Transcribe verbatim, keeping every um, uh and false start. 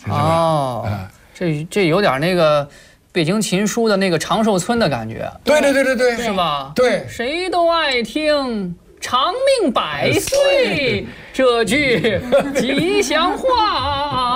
哦， 啊， 这这有点那个北京琴书的那个长寿村的感觉， 对对对对对， 是吧？ 对， 谁都爱听长命百岁这句吉祥话。